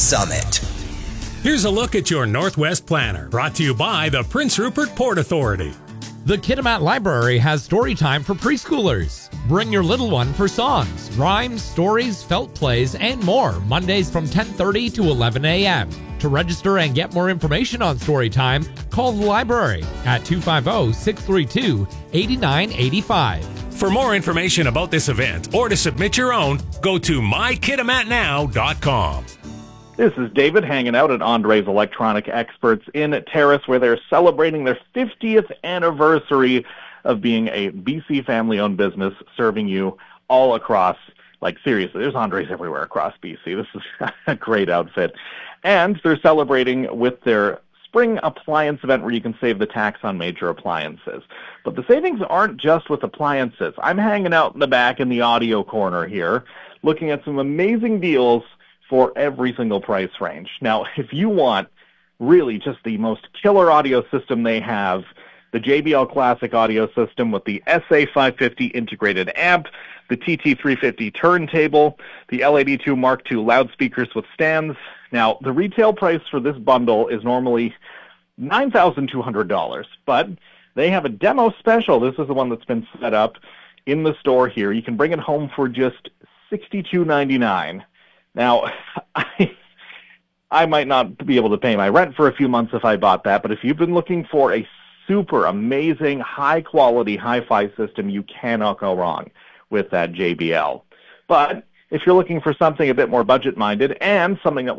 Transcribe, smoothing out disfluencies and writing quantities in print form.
Summit. Here's a look at your Northwest Planner, brought to you by the Prince Rupert Port Authority. The Kitimat Library has story time for preschoolers. Bring your little one for songs, rhymes, stories, felt plays, and more, Mondays from 10:30 to 11 a.m. To register and get more information on story time, call the library at 250-632-8985. For more information about this event or to submit your own, go to mykitimatnow.com. This is David hanging out at Andre's Electronic Experts in Terrace, where they're celebrating their 50th anniversary of being a BC family-owned business, serving you all across, like seriously, there's Andre's everywhere across BC. This is a great outfit. And they're celebrating with their spring appliance event where you can save the tax on major appliances. But the savings aren't just with appliances. I'm hanging out in the back in the audio corner here, looking at some amazing deals for every single price range. Now, if you want really just the most killer audio system they have, the JBL Classic audio system with the SA550 integrated amp, the TT350 turntable, the LAD2 Mark II loudspeakers with stands. Now, the retail price for this bundle is normally $9,200, but they have a demo special. This is the one that's been set up in the store here. You can bring it home for just $62.99. Now, I might not be able to pay my rent for a few months if I bought that, but if you've been looking for a super amazing, high-quality hi-fi system, you cannot go wrong with that JBL. But if you're looking for something a bit more budget-minded and something that